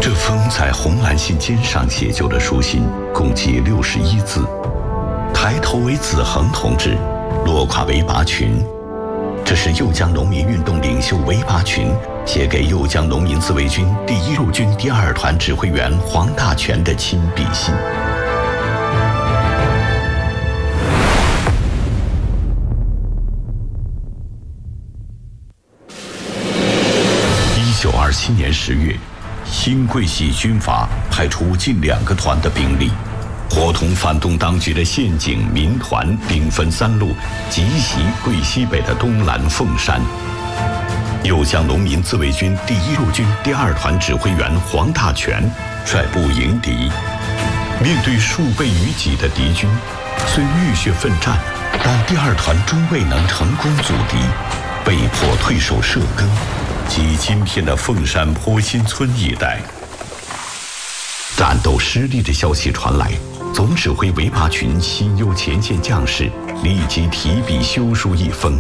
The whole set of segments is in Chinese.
这封在红蓝信笺上写就的书信共计61字，抬头为子恒同志，落胯为拔群。这是右江农民运动领袖韦拔群写给右江农民自卫军第1路军第2团指挥员黄大全的亲笔信。1927年10月，新桂系军阀派出近2个团的兵力，伙同反动当局的县警、民团，兵分3路，急袭桂西北的东兰凤山。右江农民自卫军第1路军第2团指挥员黄大全率部迎敌，面对数倍于己的敌军，虽浴血奋战，但第2团终未能成功阻敌，被迫退守社根及今天的凤山坡心村一带。战斗失利的消息传来，总指挥韦拔群心忧前线将士，立即提笔修书一封：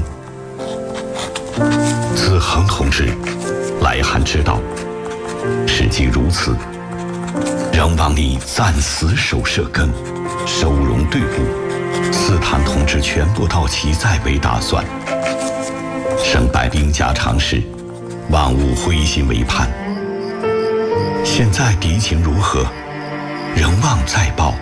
子恒同志，来函知道，事既如此，仍望你暂死守社根，收容队伍，斯坦同志全部到齐再为打算。胜败兵家常事，万勿灰心为盼。现在敌情如何？仍望再报。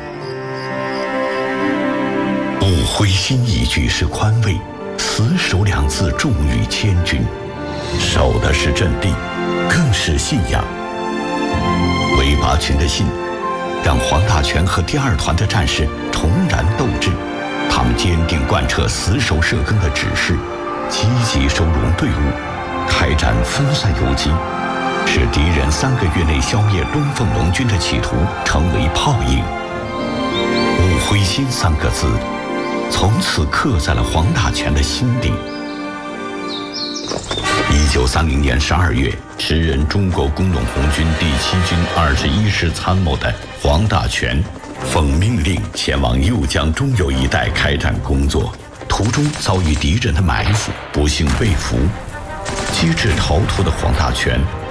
勿灰心一句是宽慰，死守2字重于千钧。守的是阵地，更是信仰。韦拔群的信让黄大全和第2团的战士重燃斗志，他们坚定贯彻死守社根的指示，积极收容队伍，开展分散游击，使敌人3个月内消灭龙凤农军的企图成为泡影。勿灰心3个字从此刻在了黄大全的心里。1930年12月，时任中国工农红军第7军21师参谋的黄大全奉命令前往右江中游一带开展工作，途中遭遇敌人的埋伏，不幸被俘。机智逃脱的黄大全